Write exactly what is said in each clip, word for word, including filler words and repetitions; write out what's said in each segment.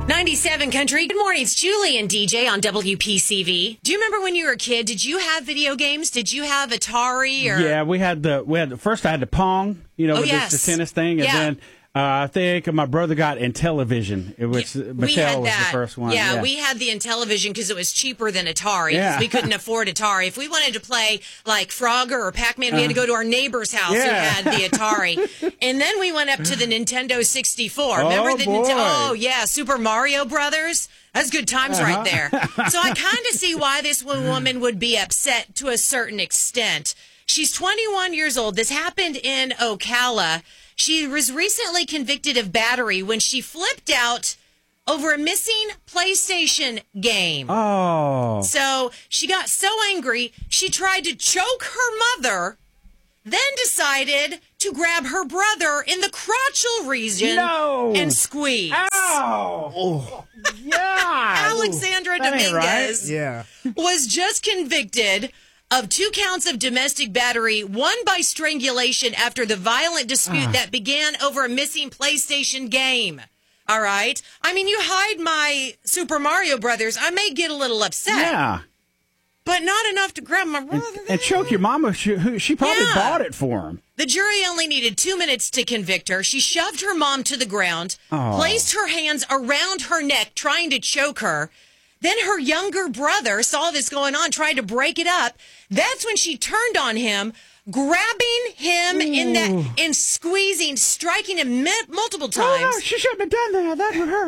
ninety-seven Country. Good morning. It's Julie and D J on W P C V. Do you remember when you were a kid? Did you have video games? Did you have Atari? Or Yeah, we had the we had the, first. I had the Pong, you know, oh, with yes. this, the tennis thing, and yeah. then uh, I think my brother got Intellivision, which we Mattel was the first one. Yeah, yeah. we had the Intellivision because it was cheaper than Atari. Yeah. We couldn't afford Atari. If we wanted to play like Frogger or Pac-Man, we had to go to our neighbor's house yeah. who had the Atari. And then we went up to the Nintendo sixty-four. Oh, Remember the boy. Nintendo? Oh, yeah, Super Mario Brothers. That's good times uh-huh. right there. So I kind of see why this woman would be upset to a certain extent. She's twenty-one years old. This happened in Ocala. She was recently convicted of battery when she flipped out over a missing PlayStation game. Oh. So she got so angry, she tried to choke her mother, then decided to grab her brother in the crotchal region no. and squeeze. Ow. Oh. Yeah. Alexandra That ain't Dominguez right. Yeah. was just convicted of two counts of domestic battery, one by strangulation after the violent dispute uh. that began over a missing PlayStation game. All right? I mean, you hide my Super Mario Brothers, I may get a little upset. Yeah. But not enough to grab my brother. And, and choke your mama. She, who, she probably Yeah. bought it for him. The jury only needed two minutes to convict her. She shoved her mom to the ground, Oh. placed her hands around her neck, trying to choke her. Then her younger brother saw this going on, tried to break it up. That's when she turned on him, grabbing him Ooh. in that and squeezing, striking him mi- multiple times. Oh, no, she shouldn't have done that. That would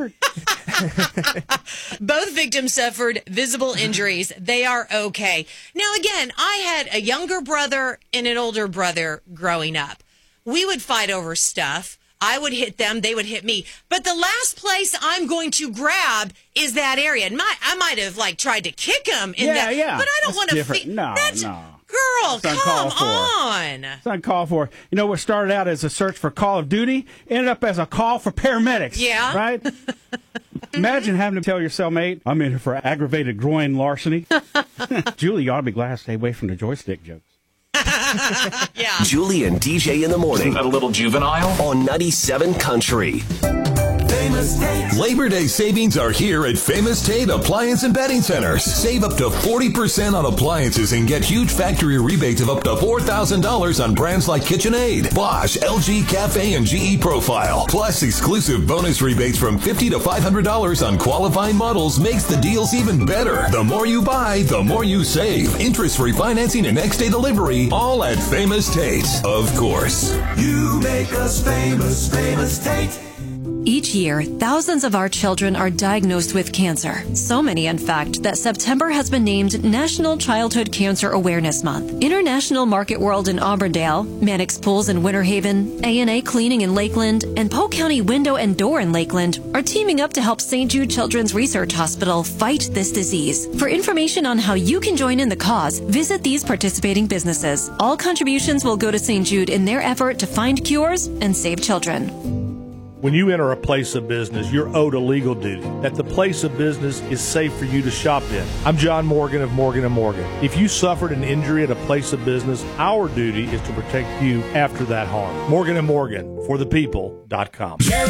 hurt. Both victims suffered visible injuries. They are okay. Now, again, I had a younger brother and an older brother growing up. We would fight over stuff. I would hit them, they would hit me. But the last place I'm going to grab is that area. And my, I might have like tried to kick him in Yeah, that. yeah. But I don't That's want to. different. Fe- No, that's, no. Girl, That's come uncalled for. on. It's uncalled for. You know what started out as a search for Call of Duty ended up as a call for paramedics. Yeah. Right? Imagine having to tell your cellmate, I'm in here for aggravated groin larceny. Julie, you ought to be glad to stay away from the joystick jokes. Yeah. Julie and D J in the morning. A little juvenile? On ninety-seven Country. Famous Tate. Labor Day savings are here at Famous Tate Appliance and Bedding Centers. Save up to forty percent on appliances and get huge factory rebates of up to four thousand dollars on brands like KitchenAid, Bosch, L G Cafe, and G E Profile. Plus, exclusive bonus rebates from fifty dollars to five hundred dollars on qualifying models makes the deals even better. The more you buy, the more you save. Interest-free financing and next-day delivery, all at Famous Tate. Of course. You make us famous, Famous Tate. Each year, thousands of our children are diagnosed with cancer. So many, in fact, that September has been named National Childhood Cancer Awareness Month. International Market World in Auburndale, Mannix Pools in Winter Haven, A and A Cleaning in Lakeland, and Polk County Window and Door in Lakeland are teaming up to help Saint Jude Children's Research Hospital fight this disease. For information on how you can join in the cause, visit these participating businesses. All contributions will go to Saint Jude in their effort to find cures and save children. When you enter a place of business, you're owed a legal duty that the place of business is safe for you to shop in. I'm John Morgan of Morgan and Morgan. If you suffered an injury at a place of business, our duty is to protect you after that harm. Morgan and Morgan, for the people dot com.